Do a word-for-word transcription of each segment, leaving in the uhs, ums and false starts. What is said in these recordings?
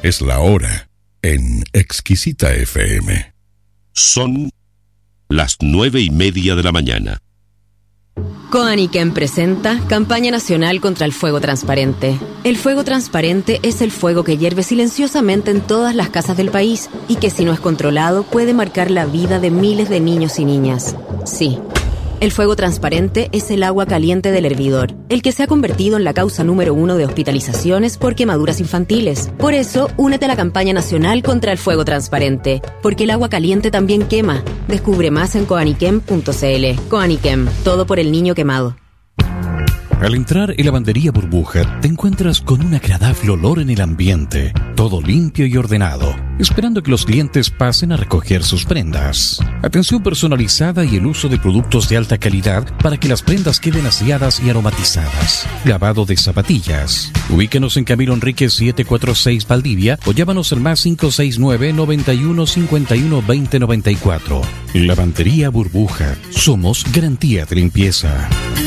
Es la hora en Exquisita F M. Son las nueve y media de la mañana. Coaniquem presenta Campaña Nacional contra el Fuego Transparente. El fuego transparente es el fuego que hierve silenciosamente en todas las casas del país y que, si no es controlado, puede marcar la vida de miles de niños y niñas. Sí. El fuego transparente es el agua caliente del hervidor, el que se ha convertido en la causa número uno de hospitalizaciones por quemaduras infantiles. Por eso, únete a la campaña nacional contra el fuego transparente, porque el agua caliente también quema. Descubre más en coaniquem punto c l. Coaniquem, todo por el niño quemado. Al entrar en Lavandería Burbuja, te encuentras con un agradable olor en el ambiente, todo limpio y ordenado, esperando que los clientes pasen a recoger sus prendas. Atención personalizada y el uso de productos de alta calidad para que las prendas queden aseadas y aromatizadas. Lavado de zapatillas. Ubíquenos en Camilo Enríquez setecientos cuarenta y seis Valdivia o llámanos al más cinco seis nueve, noventa y uno, cincuenta y uno, veinte, noventa y cuatro. Lavandería Burbuja. Somos garantía de limpieza.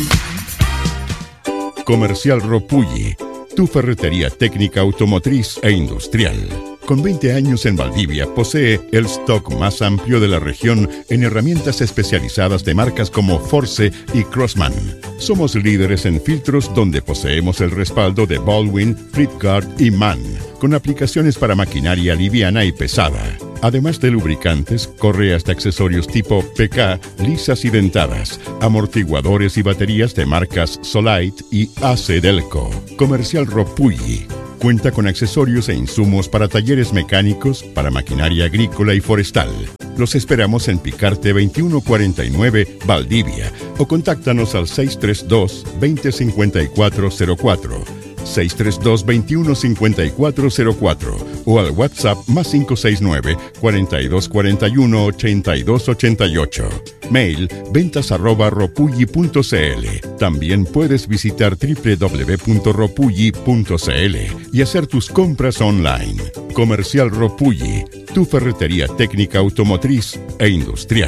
Comercial Ropulli, tu ferretería técnica automotriz e industrial. Con veinte años en Valdivia, posee el stock más amplio de la región en herramientas especializadas de marcas como Force y Crossman. Somos líderes en filtros, donde poseemos el respaldo de Baldwin, Fritgard y Mann, con aplicaciones para maquinaria liviana y pesada. Además de lubricantes, correas de accesorios tipo P K, lisas y dentadas, amortiguadores y baterías de marcas Solite y A C Delco. Comercial Ropulli cuenta con accesorios e insumos para talleres mecánicos, para maquinaria agrícola y forestal. Los esperamos en Picarte veintiuno cuarenta y nueve, Valdivia, o contáctanos al seis tres dos, veinte, cincuenta y cuatro cero cuatro, seis tres dos, veintiuno, cincuenta y cuatro cero cuatro, o al WhatsApp más cinco seis nueve, cuarenta y dos cuarenta y uno, ochenta y dos ochenta y ocho. Mail ventas arroba ropulli punto c l. También puedes visitar doble u doble u doble u punto ropulli punto c l y hacer tus compras online. Comercial Ropulli, tu ferretería técnica automotriz e industrial.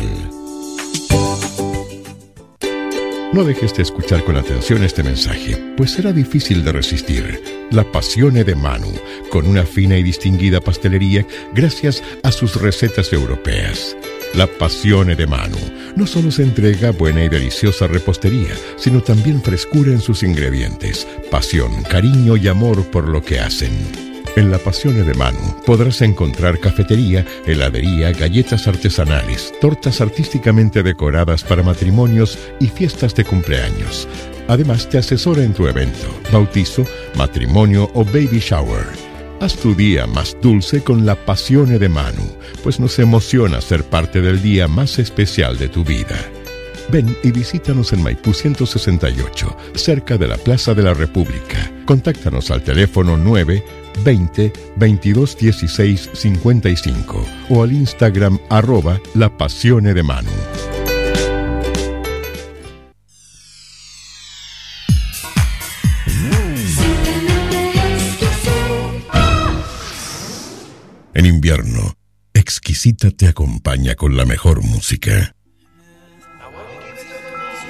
No dejes de escuchar con atención este mensaje, pues será difícil de resistir. La Passione de Manu, con una fina y distinguida pastelería gracias a sus recetas europeas. La Passione de Manu no solo se entrega buena y deliciosa repostería, sino también frescura en sus ingredientes, pasión, cariño y amor por lo que hacen. En La Passione de Manu podrás encontrar cafetería, heladería, galletas artesanales, tortas artísticamente decoradas para matrimonios y fiestas de cumpleaños. Además, te asesora en tu evento, bautizo, matrimonio o baby shower. Haz tu día más dulce con La Passione de Manu, pues nos emociona ser parte del día más especial de tu vida. Ven y visítanos en Maipú ciento sesenta y ocho, cerca de la Plaza de la República. Contáctanos al teléfono nueve veinte, veintidós dieciséis cincuenta y cinco o al Instagram arroba La Passione de Manu. En invierno, Exquisita te acompaña con la mejor música.